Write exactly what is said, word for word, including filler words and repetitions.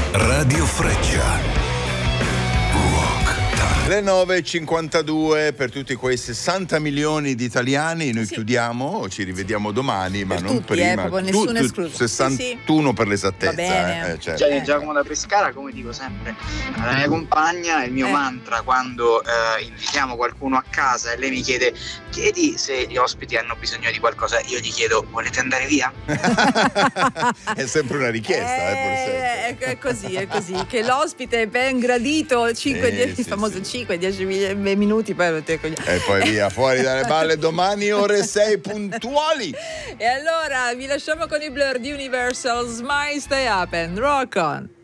Radio Freccia. Le nove e cinquantadue per tutti quei sessanta milioni di italiani. Noi sì. chiudiamo, ci rivediamo domani, ma per non tutti, prima. Eh, proprio nessuno escluso. sessantuno sì, sì. Per l'esattezza. Va bene. Eh, certo. Cioè, di Giacomo da Pescara, come dico sempre alla mia compagna, il mio Eh. mantra quando eh, invitiamo qualcuno a casa e lei mi chiede chiedi se gli ospiti hanno bisogno di qualcosa, io gli chiedo volete andare via? È sempre una richiesta, eh, eh, è, è così, è così. Che l'ospite è ben gradito, cinque, Eh, dieci, sì, il famoso sì. cinque dieci minuti, poi te- E poi via, fuori dalle balle, domani ore sei puntuali. E allora vi lasciamo con i Blur di Universal. Smile, stay up and rock on.